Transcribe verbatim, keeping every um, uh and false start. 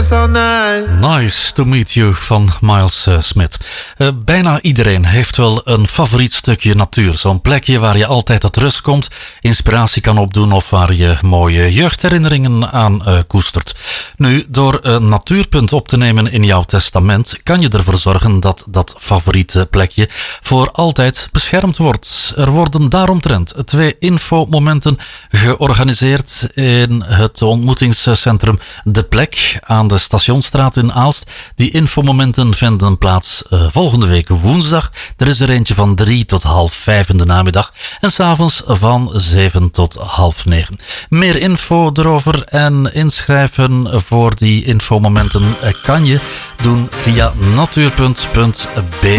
so nice. Nice to meet you van Miles uh, Smith. Uh, bijna iedereen heeft wel een favoriet stukje natuur. Zo'n plekje waar je altijd tot rust komt, inspiratie kan opdoen of waar je mooie jeugdherinneringen aan uh, koestert. Nu, door een natuurpunt op te nemen in jouw testament, kan je ervoor zorgen dat dat favoriete plekje voor altijd beschermd wordt. Er worden daaromtrent twee infomomenten georganiseerd in het ontmoetingscentrum De Plek aan de Stationsstraat in Aalst. Die infomomenten vinden plaats uh, volgende week woensdag. Er is er eentje van drie tot half vijf in de namiddag en s'avonds van zeven tot half negen. Meer info erover en inschrijven voor die infomomenten kan je doen via natuurpunt punt b e.